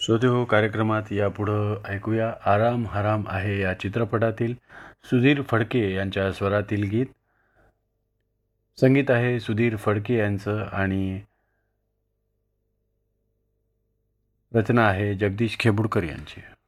श्रोतेहो, कार्यक्रमात यापुढं ऐकूया आराम हराम आहे या चित्रपटातील सुधीर फडके यांच्या स्वरातील गीत. संगीत आहे सुधीर फडके यांचं आणि रचना आहे जगदीश खेबुडकर यांची.